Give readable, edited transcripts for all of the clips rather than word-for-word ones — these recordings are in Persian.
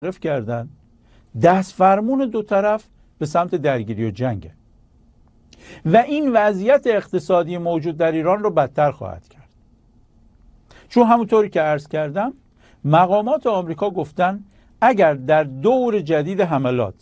متوقف کردن، دست فرمون دو طرف به سمت درگیری و جنگه و این وضعیت اقتصادی موجود در ایران رو بدتر خواهد کرد. چون همونطوری که عرض کردم مقامات آمریکا گفتن اگر در دور جدید حملات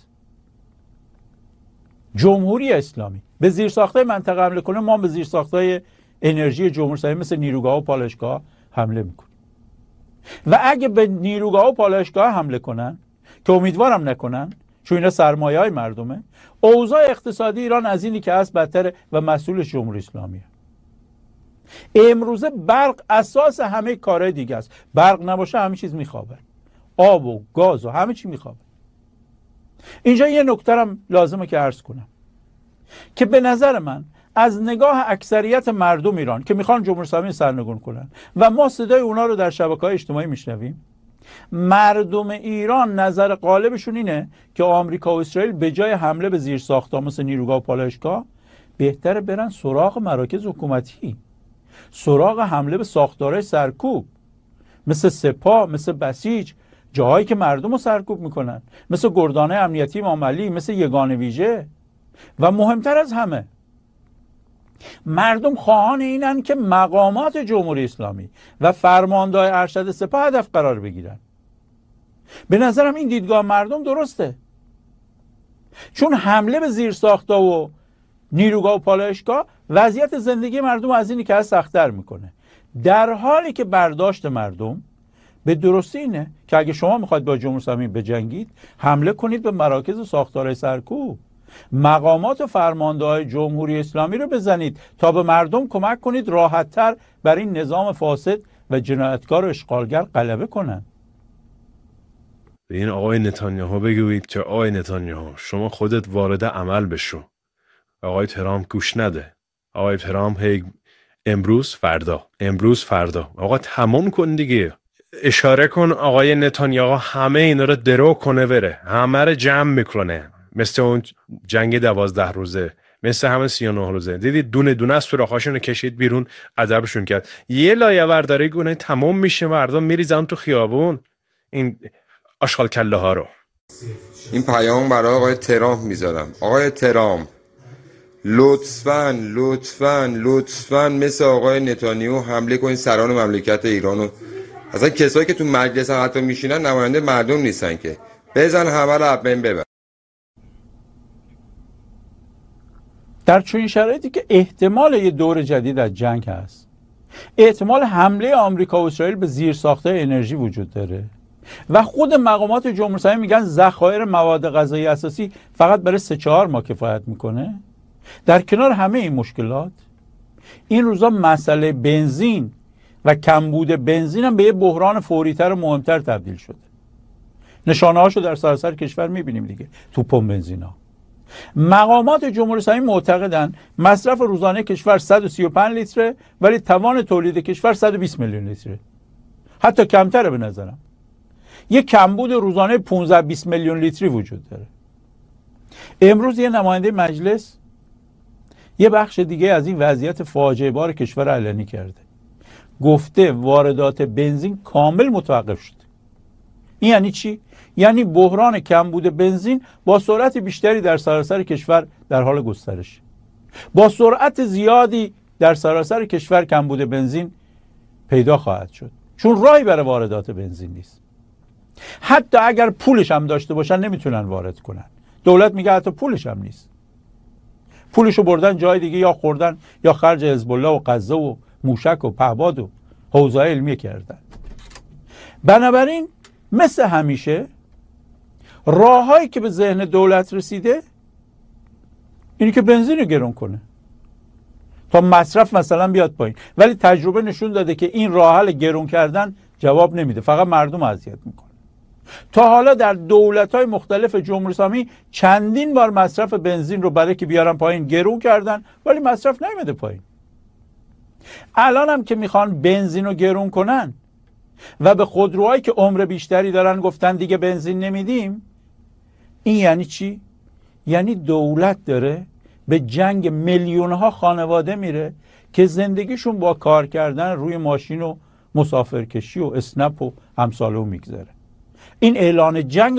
جمهوری اسلامی به زیرساخت‌های منطقه حمله کنه، ما به زیرساخت‌های انرژی جمهوری اسلامی مثل نیروگاه و پالایشگاه حمله میکنیم و اگه به نیروگاه و پالایشگاه حمله کنن که امیدوارم نکنن چون اینا سرمایه‌های مردمه، اوضاع اقتصادی ایران از اینی که هست بدتره و مسئولش جمهوری اسلامیه. امروزه برق اساس همه کارهای دیگه است. برق نباشه همه چیز میخوابه، آب و گاز و همه چی میخوابه. اینجا یه نکته هم لازمه که عرض کنم که به نظر من از نگاه اکثریت مردم ایران که میخوان جمهوری اسلامی سرنگون کنن و ما صدای اونا رو در شبکه‌های اجتماعی میشنویم، مردم ایران نظر غالبشون اینه که آمریکا و اسرائیل به جای حمله به زیرساخت‌ها مثل نیروگاه و پالایشگاه بهتره برن سراغ مراکز حکومتی، سراغ حمله به ساختارهای سرکوب مثل سپاه، مثل بسیج، جاهایی که مردم رو سرکوب میکنن، مثل گردانه امنیتی امام علی، مثل یگان ویژه. و مهمتر از همه مردم خواهان اینن که مقامات جمهوری اسلامی و فرماندهای ارشد سپاه هدف قرار بگیرن. به نظرم این دیدگاه مردم درسته، چون حمله به زیرساخت‌ها و نیروگاه و پالایشگاه وضعیت زندگی مردم از اینی که از سخت‌تر میکنه، در حالی که برداشت مردم به درستی اینه که اگه شما میخواید با جمهوری اسلامی بجنگید حمله کنید به مراکز و ساختارهای سرکوب، مقامات و فرمانده‌های جمهوری اسلامی رو بزنید تا به مردم کمک کنید راحت‌تر بر این نظام فاسد و جنایتکار و اشغالگر غلبه کنن. به این آقای نتانیاهو بگویید که آقای نتانیاهو شما خودت وارد عمل بشو. آقای ترامپ گوش نده. آقای ترامپ هی امروز فردا. آقا تمام کن دیگه. اشاره کن آقای نتانیاهو همه اینا رو درو کنه بره، همه رو جمع میکنه، مثل اون جنگ 12 روزه، مثل همه 39 روزه. دیدید دونه دونه از سوراخاشون رو کشید بیرون، ادبشون کرد. یه لایه ورداری گونه تمام میشه، مردم میریزن تو خیابون این آشغال کله ها رو. این پیام برای آقای ترامپ میذارم. آقای ترامپ لطفاً مثل آقای نتانیاهو حمله کنید سران مملکت ایرانو. اصلا کسایی که تو مجلس هم حتی میشینن نماینده مردم نیستن که. بزن همه رو از بین ببر. در چنین شرایطی که احتمال یه دور جدید از جنگ هست، احتمال حمله آمریکا و اسرائیل به زیرساخت‌های انرژی وجود داره و خود مقامات جمهوری اسلامی میگن ذخایر مواد غذایی اساسی فقط برای 3-4 ماه کفایت میکنه. در کنار همه این مشکلات، این روزا مسئله بنزین و کمبود بنزین هم به یه بحران فوری‌تر و مهمتر تبدیل شده. نشانه هاشو در سراسر کشور میبینیم دیگه، تو پمپ بنزینا. مقامات جمهوری اسلامی معتقدن مصرف روزانه کشور 135 لیتره ولی توان تولید کشور 120 میلیون لیتره. حتی کمتره به نظرم. یک کمبود روزانه 15-20 میلیون لیتری وجود داره. امروز یه نماینده مجلس یه بخش دیگه از این وضعیت فاجعه بار کشور اعلانی کرده. گفته واردات بنزین کامل متوقف شده. این یعنی چی؟ یعنی بحران کمبود بنزین با سرعت بیشتری در سراسر کشور در حال گسترش. با سرعت زیادی در سراسر کشور کمبود بنزین پیدا خواهد شد، چون راهی برای واردات بنزین نیست. حتی اگر پولش هم داشته باشن نمیتونن وارد کنن. دولت میگه حتی پولش هم نیست. پولشو بردن جای دیگه، یا خوردن یا خرج حزب الله و غزه و موشک و پهباد و حوزه علمیه کردن. بنابراین مثل همیشه راههایی که به ذهن دولت رسیده اینی که بنزین رو گرون کنه تا مصرف مثلا بیاد پایین، ولی تجربه نشون داده که این راه حل گرون کردن جواب نمیده، فقط مردم اذیت میکنه. تا حالا در دولت‌های مختلف جمهوری اسلامی چندین بار مصرف بنزین رو برای که بیارن پایین گرون کردن ولی مصرف نیامده پایین. الان هم که میخوان بنزین رو گرون کنن و به خودروهایی که عمر بیشتری دارن گفتن دیگه بنزین نمیدیم، این یعنی چی؟ یعنی دولت داره به جنگ میلیون‌ها خانواده میره که زندگیشون با کار کردن روی ماشین و مسافرکشی و اسنپ و امثال او میگذره. این اعلان جنگ